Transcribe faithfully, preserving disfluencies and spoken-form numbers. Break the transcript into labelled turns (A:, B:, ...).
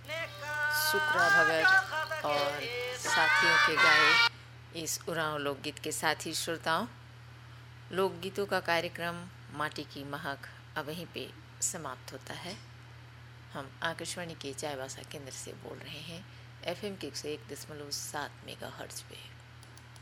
A: शुक्रा भगत और साथियों के गाए इस उरांव लोकगीत के साथी श्रोताओं, लोकगीतों का कार्यक्रम माटी की महक अब वहीं पे समाप्त होता है। हम आकाशवाणी के चाईबासा केंद्र से बोल रहे हैं, एफएम के एक सौ एक दशमलव सात मेगा हर्ट्ज पे।